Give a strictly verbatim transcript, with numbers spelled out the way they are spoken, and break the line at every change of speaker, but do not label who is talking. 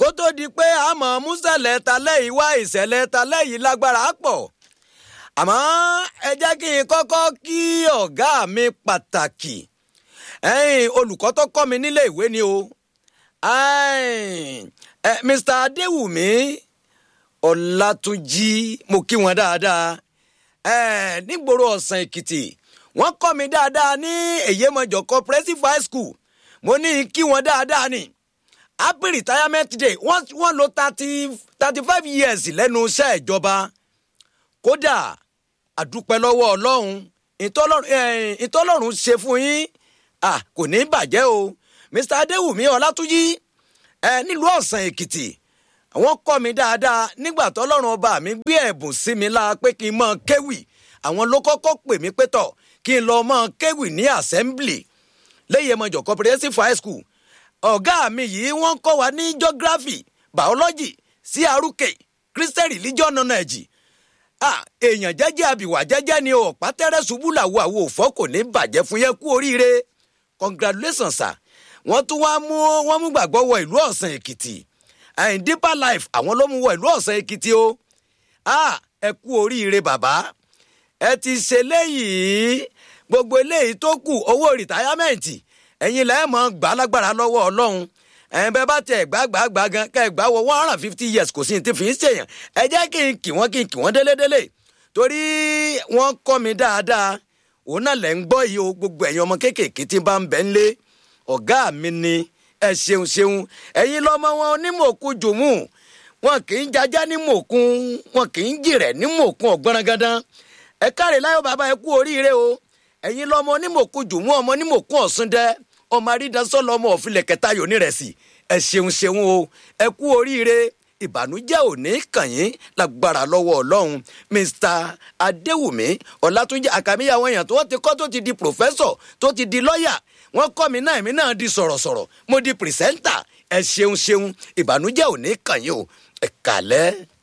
kó tó di pé àmọ́ músẹ̀lẹ̀ talẹ́ yìí wá ìṣẹ̀lẹ̀ talẹ́ yìí lágbára pọ̀ àmọ́ ẹ jẹ́ kí n kọ́kọ́ kí ọ̀gá mi pàtàkì ẹ̀yin olùkọ́ tó kọ́ mi nílé ìwé ni o Mister Adéwùmí Ọlátúnjí mo kí wọn dáadáa nígboro Ọ̀sán Èkìtì wọ́n kọ́ mi dáadáa ní Èyémọjọ Cooperative High School mo ní kí wọn dáadáa ni happy retirement day wọ́n wọ́n lò thirty thirty five years lẹ́nu iṣẹ́ ìjọba kódà àdúpẹ́ lọ́wọ́ Ọlọ́run ìtọ́lọ́run ṣe fún yín ah kò ní bàjẹ́ o Mister Adéwùmí Ọlátúnjí ẹ nílùú Ọ̀sán Èkìtì wọ́n kọ́ mi dáadáa nígbà tọ́lọ́run ọba mi gbé ẹ̀bùn sí mi láà pé kí n mọ kéwì àwọn ló kọ́kọ́ pè mí pé tọ̀ kí n lọ mọ kéwì ní assembly l'Eyémọjọ Cooperative High School ọ̀gá mi yìí wọ́n kọ́ wa ní geography biology C R K Christian religion knowledge ah èèyàn jẹ́jẹ́ àbíwá jẹ́jẹ́ ni ọ̀pá tẹ́rẹ́ ṣubú làwọ̀ àwọ̀ òfò kò ní bàjẹ́ fún yẹn kú oríire congratulations sir wọ́n tún wá mú wọ́n mú gbàgbọ́ wọ ìlú Ọ̀sán Èkìtì and deeper life àwọn ló mú wọ ìlú Ọ̀sán Èkìtì o ah ẹ kú oríire bàbá ẹ ti ṣe léyìí gbogbo eléyìí tó kù owó rìtáyámẹ́ǹtì ẹ̀yin lẹ́ẹ̀ mọ́ gbà lágbára lọ́wọ́ Ọlọ́run ẹ̀yin bẹ́ẹ̀ bá tẹ̀ gbàgbàgbà gan kẹ́ ẹ̀ gbà wọ one hundred fifty years kò sí ní ti fi ń ṣèyàn ẹ jẹ́ kí n kì wọ́n kí n kì wọ́n délédélé torí wọ́n kọ́ mi dáadáa òun náà lẹ́ ń gbọ́ yìí o gbogbo ẹ̀yin ọmọ kéékèèké tí bá ń bẹ ń lé ọ̀gá mi ni ẹ ṣeun ṣeun ẹ̀yin lọ́mọ wọn onímọ̀ọ́kú jùmù wọn kì í jajá ní mọ̀ọ́kún wọn kì í jìrẹ̀ ní mọ̀ọ́kún ọ̀gbọ́nrangandan ẹ káre láyọ̀ bàbá ẹ kú oríire o ẹ̀yin lọ́mọ onímọ̀ọ́kú jùmù ọmọ onímọ̀ọ́kún Ọ̀ṣúndẹ́ ọmọ àrídàsọ́ lọ́mọ òfìlẹ̀ kẹta yòó nírẹ̀sì ẹ ṣeun ṣeun o ẹ kú oríire ìbànújẹ́ ò ní kàn yín lágbára lọ́wọ́ Ọlọ́run Mister Adéwùmí Ọlátúnjí àkàmíyàwó èèyàn tó ti kọ́ tó ti di pòfẹ́sọ̀ tó ti di lọ́ọ̀yà wọ́n kọ́ mi náà èmi náà di sọ̀rọ̀sọ̀rọ̀ mo di pìrìsẹ́ńtà ẹ ṣeun ṣeun ìbànújẹ́ ò ní kàn yín o ẹ kàlẹ́.